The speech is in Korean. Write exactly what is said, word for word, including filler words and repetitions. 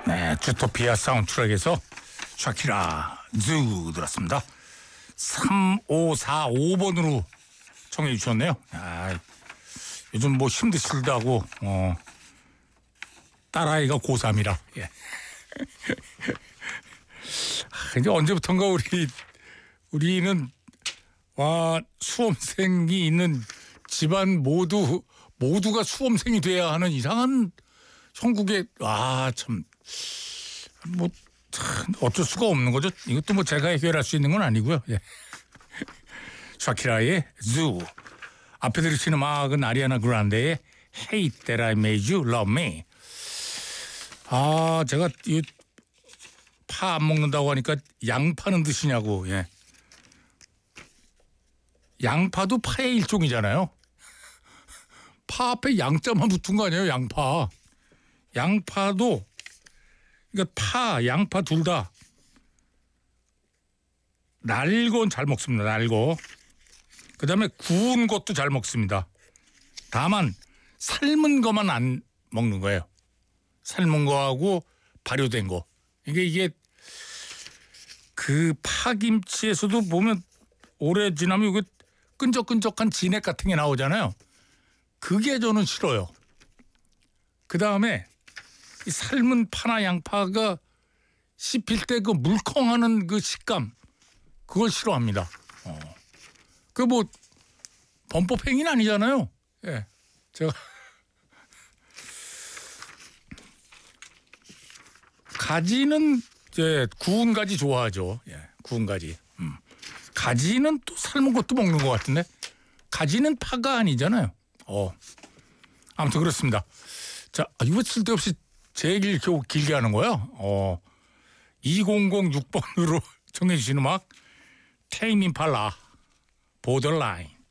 네, 주토피아 사운드트랙에서 샤키라 즈 들었습니다. 삼오사오 번으로 청해 주셨네요. 아, 요즘 뭐 힘드시다고 어, 딸아이가 고삼이라. 예. 근데 언제부턴가 우리 우리는 와 수험생이 있는 집안 모두 모두가 수험생이 돼야 하는 이상한 형국에 와 참 뭐 어쩔 수가 없는 거죠. 이것도 뭐 제가 해결할 수 있는 건 아니고요. 예. 샤키라의 즈 앞에 들으시는 음악은 아리아나 그란데의 Hate That I Made You Love Me. 아 제가 이 파 안 먹는다고 하니까 양파는 드시냐고. 예. 양파도 파의 일종이잖아요. 파 앞에 양자만 붙은 거 아니에요, 양파. 양파도 그러니까 파, 양파 둘 다 날건 잘 먹습니다. 날고. 그다음에 구운 것도 잘 먹습니다. 다만 삶은 거만 안 먹는 거예요. 삶은 거하고 발효된 거. 이게 이게 그 파김치에서도 보면 오래 지나면 이거 끈적끈적한 진액 같은 게 나오잖아요. 그게 저는 싫어요. 그 다음에 이 삶은 파나 양파가 씹힐 때 그 물컹하는 그 식감 그걸 싫어합니다. 어. 그 뭐 범법 행위는 아니잖아요. 예, 제가 가지는 이제 구운 가지 좋아하죠. 예, 구운 가지. 음. 가지는 또 삶은 것도 먹는 것 같은데 가지는 파가 아니잖아요. 어. 아무튼 그렇습니다. 자, 이거 쓸데없이 제 얘기를 이렇게 길게 하는 거야. 어. 이공공육 번으로 정해 주신 음악 테임 임팔라 보더라인.